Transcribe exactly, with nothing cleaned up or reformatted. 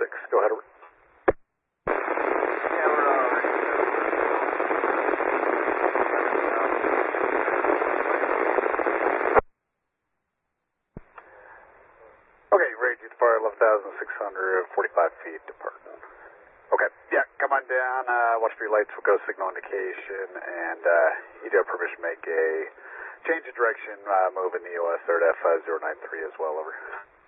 six. Go ahead, over. Yeah, we're all ready. Okay, ready to depart eleven thousand six hundred forty-five feet, depart. Okay, yeah, come on down, uh, watch for your lights, we'll go signal indication, and uh, you do have permission to make a change of direction, uh, move in the E O S third F zero nine three as well, over.